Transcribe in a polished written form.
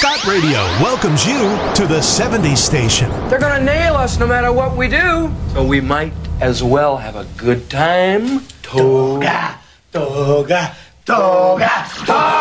Scott Radio welcomes you to the 70s station. They're gonna nail us no matter what we do. So we might as well have a good time. Toga, toga, toga, toga.